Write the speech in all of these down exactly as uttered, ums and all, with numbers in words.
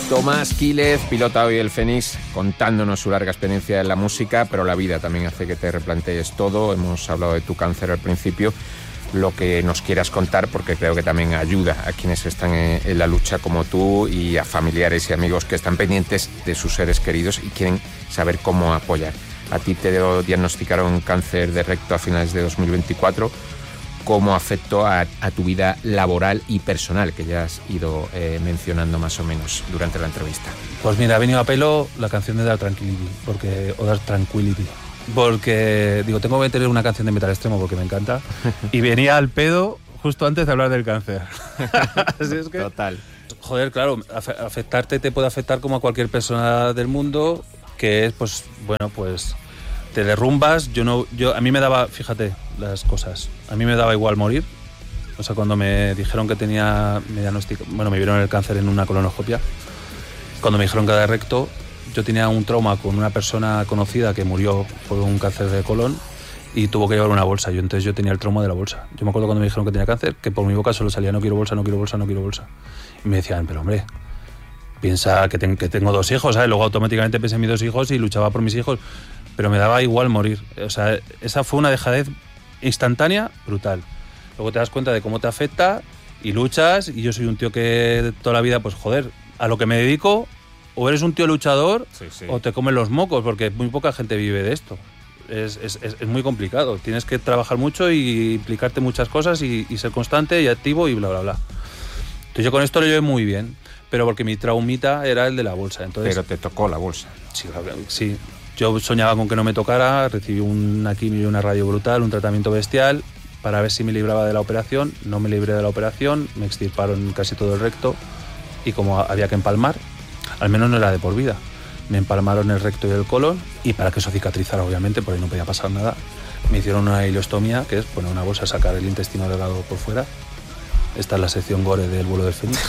Tomás Quílez, pilota hoy el Fénix, contándonos su larga experiencia en la música, pero la vida también hace que te replantees todo. Hemos hablado de tu cáncer al principio, lo que nos quieras contar, porque creo que también ayuda a quienes están en, en la lucha como tú y a familiares y amigos que están pendientes de sus seres queridos y quieren saber cómo apoyar. A ti te diagnosticaron cáncer de recto a finales de dos mil veinticuatro. ¿Cómo afectó a, a tu vida laboral y personal, que ya has ido eh, mencionando más o menos durante la entrevista? Pues mira, ha venido a pelo la canción de Dark Tranquility, porque, o Dark Tranquility, porque digo, tengo que tener una canción de metal extremo porque me encanta, y venía al pedo justo antes de hablar del cáncer. Así es que, total. Joder, claro, afectarte te puede afectar como a cualquier persona del mundo, que es, pues, bueno, pues... te derrumbas. Yo no, yo a mí me daba, fíjate las cosas, a mí me daba igual morir. O sea, cuando me dijeron que tenía, me diagnostic, bueno, me vieron el cáncer en una colonoscopia. Cuando me dijeron que era de recto, yo tenía un trauma con una persona conocida que murió por un cáncer de colon y tuvo que llevar una bolsa. Yo entonces yo tenía el trauma de la bolsa. Yo me acuerdo cuando me dijeron que tenía cáncer, que por mi boca solo salía no quiero bolsa, no quiero bolsa, no quiero bolsa. Y me decían, pero hombre, piensa que, ten, que tengo dos hijos, ¿sabes? Luego automáticamente pensé en mis dos hijos y luchaba por mis hijos. Pero me daba igual morir. O sea, esa fue una dejadez instantánea, brutal. Luego te das cuenta de cómo te afecta y luchas, y yo soy un tío que toda la vida, pues joder, a lo que me dedico, o eres un tío luchador, sí, sí. o te comen los mocos, porque muy poca gente vive de esto. Es, es, es, es muy complicado. Tienes que trabajar mucho y implicarte en muchas cosas y, y ser constante y activo y bla, bla, bla. Entonces yo con esto lo llevé muy bien, pero porque mi traumita era el de la bolsa. Entonces, pero te tocó la bolsa. Sí, sí. Yo soñaba con que no me tocara, recibí una quimio y una radio brutal, un tratamiento bestial para ver si me libraba de la operación. No me libré de la operación, me extirparon casi todo el recto y como había que empalmar, al menos no era de por vida, me empalmaron el recto y el colon y para que eso cicatrizara, obviamente, por ahí no podía pasar nada, me hicieron una ileostomía, que es poner una bolsa, sacar el intestino delgado por fuera. Esta es la sección gore del vuelo del Fénix.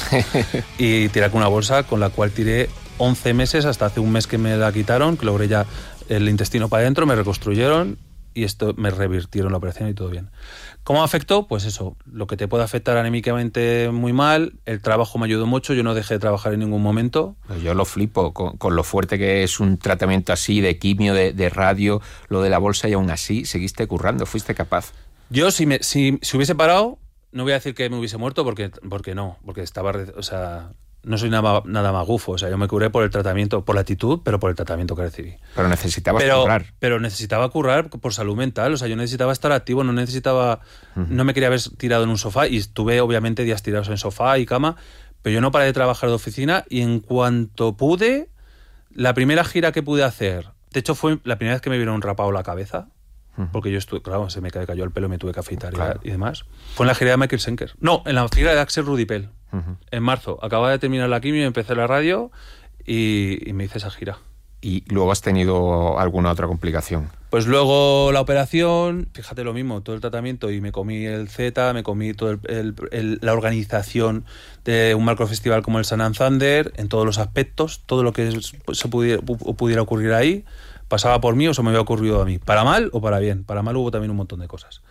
Y tiré con una bolsa con la cual tiré once meses, hasta hace un mes que me la quitaron, que logré ya el intestino para adentro, me reconstruyeron y esto me revirtieron la operación y todo bien. ¿Cómo afectó? Pues eso, lo que te puede afectar anímicamente muy mal. El trabajo me ayudó mucho, yo no dejé de trabajar en ningún momento. Yo lo flipo con, con lo fuerte que es un tratamiento así de quimio, de, de radio, lo de la bolsa, y aún así seguiste currando, fuiste capaz. Yo si, me, si, si hubiese parado, no voy a decir que me hubiese muerto porque, porque no, porque estaba, o sea... No soy nada, nada magufo, o sea, yo me curé por el tratamiento, por la actitud, pero por el tratamiento que recibí. Pero necesitabas pero, currar. Pero necesitaba currar por salud mental, o sea, yo necesitaba estar activo, no necesitaba, uh-huh. no me quería haber tirado en un sofá, y estuve obviamente días tirados en sofá y cama, pero yo no paré de trabajar de oficina, y en cuanto pude, la primera gira que pude hacer, de hecho fue la primera vez que me vieron rapado la cabeza, uh-huh. porque yo estuve, claro, se me cayó el pelo, me tuve que afeitar claro. y, y demás, fue en la gira de Michael Schenker, no, en la gira de Axel Rudipel. Uh-huh. En marzo, acababa de terminar la quimio, empecé la radio y, y me hice esa gira. ¿Y luego has tenido alguna otra complicación? Pues luego la operación, fíjate lo mismo, todo el tratamiento, y me comí el Z, me comí toda el, el, el, la organización de un macrofestival como el Sun and Thunder, en todos los aspectos, todo lo que se pudiera, pudiera ocurrir ahí, pasaba por mí o se me había ocurrido a mí, para mal o para bien. Para mal hubo también un montón de cosas.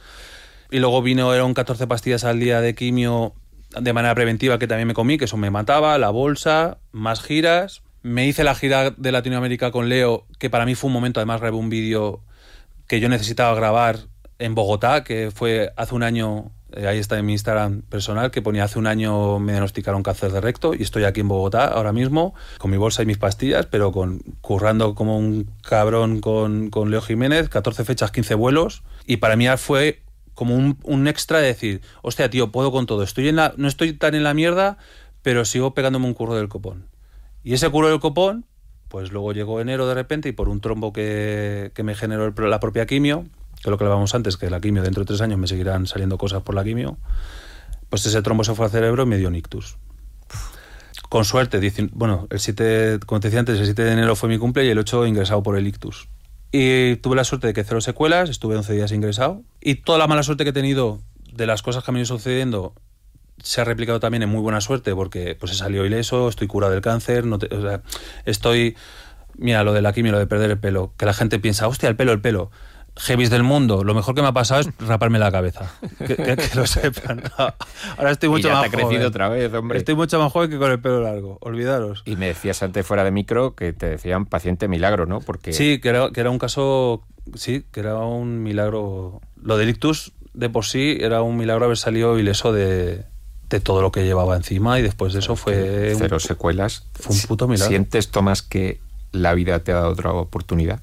Y luego vino, eran catorce pastillas al día de quimio de manera preventiva que también me comí, que eso me mataba, la bolsa, más giras. Me hice la gira de Latinoamérica con Leo, que para mí fue un momento, además grabé un vídeo que yo necesitaba grabar en Bogotá, que fue hace un año, eh, ahí está en mi Instagram personal, que ponía hace un año me diagnosticaron cáncer de recto y estoy aquí en Bogotá ahora mismo, con mi bolsa y mis pastillas, pero con currando como un cabrón con, con Leo Jiménez, catorce fechas, quince vuelos, y para mí fue como un, un extra de decir, hostia, tío, puedo con todo. Estoy en la, no estoy tan en la mierda, pero sigo pegándome un curro del copón. Y ese curro del copón, pues luego llegó enero de repente y por un trombo que, que me generó el, la propia quimio, que es lo que hablábamos antes, que la quimio dentro de tres años me seguirán saliendo cosas por la quimio, pues ese trombo se fue al cerebro y me dio un ictus. Con suerte, bueno, el siete, como te decía antes, el siete de enero fue mi cumple y el ocho ingresado por el ictus. Y tuve la suerte de que cero secuelas, estuve once días ingresado. Y toda la mala suerte que he tenido de las cosas que me han ido sucediendo se ha replicado también en muy buena suerte, porque pues he salido ileso, estoy curado del cáncer, no te, o sea, estoy... Mira, lo de la quimio, lo de perder el pelo, que la gente piensa, hostia, el pelo, el pelo. heavies del mundo, lo mejor que me ha pasado es raparme la cabeza. Que, que, que lo sepan. Ahora estoy mucho y ya más te ha crecido joven. otra vez, hombre. Estoy mucho más joven que con el pelo largo, olvidaros. Y me decías antes fuera de micro que te decían paciente milagro, ¿no? Porque Sí, que era, que era un caso, sí, que era un milagro. Lo del ictus de por sí era un milagro haber salido ileso de, de todo lo que llevaba encima, y después de eso fue... Cero un, secuelas. Fue un puto milagro. ¿Sientes, Tomás, que la vida te ha dado otra oportunidad?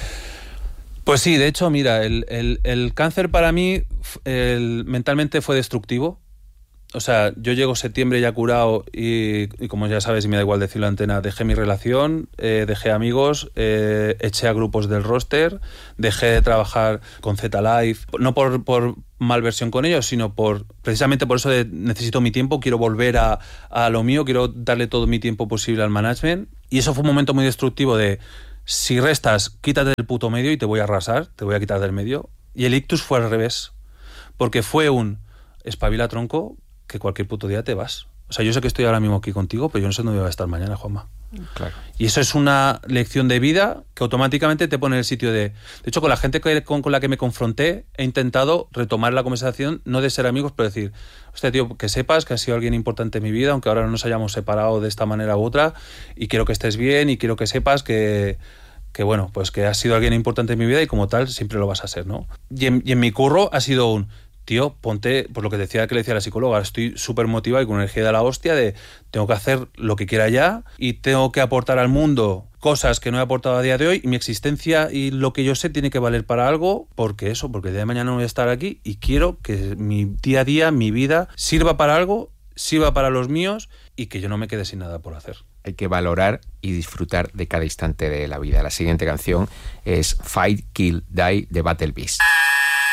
Pues sí, de hecho, mira, el, el, el cáncer para mí el, mentalmente fue destructivo. O sea, yo llego septiembre ya curado y, y como ya sabes, y me da igual decirlo en antena, dejé mi relación, eh, dejé amigos, eh, eché a grupos del roster, dejé de trabajar con Z-Live, no por, por malversión con ellos, sino por precisamente por eso de necesito mi tiempo, quiero volver a, a lo mío, quiero darle todo mi tiempo posible al management. Y eso fue un momento muy destructivo de... Si restas, quítate del puto medio y te voy a arrasar, te voy a quitar del medio. Y el ictus fue al revés, porque fue un espabila, tronco, que cualquier puto día te vas. O sea, yo sé que estoy ahora mismo aquí contigo, pero yo no sé dónde voy a estar mañana, Juanma. Claro. Y eso es una lección de vida que automáticamente te pone en el sitio de... De hecho, con la gente que, con, con la que me confronté, he intentado retomar la conversación, no de ser amigos, pero decir, hostia, tío, que sepas que has sido alguien importante en mi vida, aunque ahora no nos hayamos separado de esta manera u otra, y quiero que estés bien, y quiero que sepas que... que bueno, pues que has sido alguien importante en mi vida y como tal siempre lo vas a ser, ¿no? Y en, y en mi curro ha sido un... Tío, ponte, pues lo que decía que le decía la psicóloga, estoy súper motivado y con energía de la hostia de tengo que hacer lo que quiera ya y tengo que aportar al mundo cosas que no he aportado a día de hoy, y mi existencia y lo que yo sé tiene que valer para algo, porque eso, porque el día de mañana no voy a estar aquí y quiero que mi día a día, mi vida, sirva para algo, sirva para los míos y que yo no me quede sin nada por hacer. Hay que valorar y disfrutar de cada instante de la vida. La siguiente canción es Fight, Kill, Die de Battle Beast.